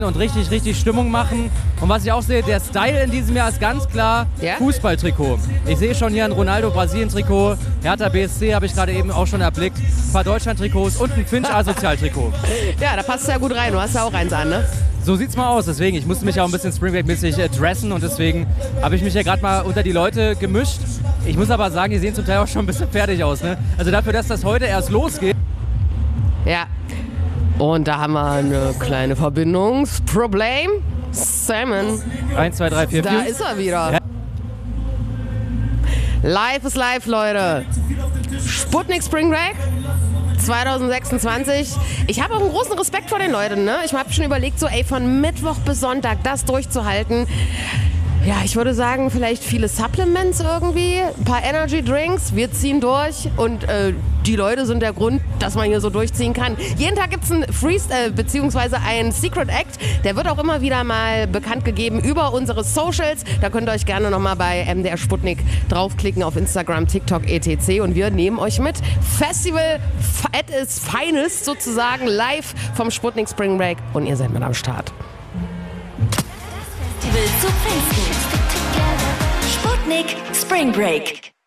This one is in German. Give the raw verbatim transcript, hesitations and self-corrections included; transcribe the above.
und richtig, richtig Stimmung machen. Und was ich auch sehe, der Style in diesem Jahr ist ganz klar Ja? Fußballtrikot. Ich sehe schon hier ein Ronaldo-Brasilien-Trikot, Hertha B S C habe ich gerade eben auch schon erblickt, ein paar Deutschland-Trikots und ein Finch-Asozial-Trikot. Ja, da passt ja gut rein. Du hast ja auch eins an, ne? So sieht's mal aus, deswegen, ich musste mich auch ein bisschen Spring Break-mäßig äh, dressen und deswegen habe ich mich ja gerade mal unter die Leute gemischt. Ich muss aber sagen, die sehen zum Teil auch schon ein bisschen fertig aus, ne? Also dafür, dass das heute erst losgeht. Ja. Und da haben wir eine kleine Verbindungsproblem. Simon. eins, zwei, drei, vier, Da vier. ist er wieder. Ja. Live ist live, Leute. Sputnik Spring Break zwanzig sechsundzwanzig. Ich habe auch einen großen Respekt vor den Leuten, ne? Ich habe schon überlegt, so ey, von Mittwoch bis Sonntag das durchzuhalten. Ja, ich würde sagen, vielleicht viele Supplements irgendwie, ein paar Energy Drinks, wir ziehen durch und äh, die Leute sind der Grund, dass man hier so durchziehen kann. Jeden Tag gibt es einen Freestyle, äh, beziehungsweise einen Secret Act, der wird auch immer wieder mal bekannt gegeben über unsere Socials. Da könnt ihr euch gerne nochmal bei M D R Sputnik draufklicken auf Instagram, TikTok, et cetera. Und wir nehmen euch mit. Festival at its finest sozusagen live vom Sputnik Spring Break und ihr seid mit am Start. Festival zu Pfingsten. Sputnik Spring Break.